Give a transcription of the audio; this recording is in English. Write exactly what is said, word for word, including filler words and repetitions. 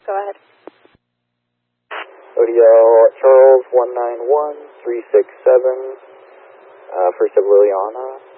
Go ahead. O D L Charles one nine one three six seven, uh, First of Liliana.